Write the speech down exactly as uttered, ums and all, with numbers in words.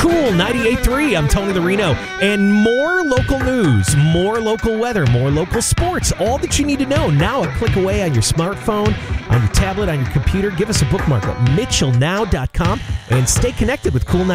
Cool ninety-eight point three. I'm Tony Larino. And more local news, more local weather, more local sports. All that you need to know now a click away on your smartphone, on your tablet, on your computer. Give us a bookmark at mitchell now dot com and stay connected with Cool ninety-eight.